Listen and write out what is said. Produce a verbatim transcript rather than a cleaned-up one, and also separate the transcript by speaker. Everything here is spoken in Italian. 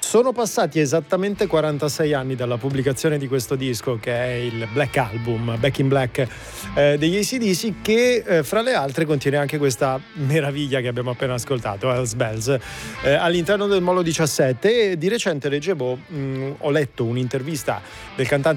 Speaker 1: Sono passati esattamente quarantasei anni dalla pubblicazione di questo disco, che è il Black Album, Back in Black eh, degli A C D C, che eh, fra le altre contiene anche questa meraviglia che abbiamo appena ascoltato, Hells Bells, eh, all'interno del Mollo diciassette. E di recente leggevo, mh, ho letto un'intervista del cantante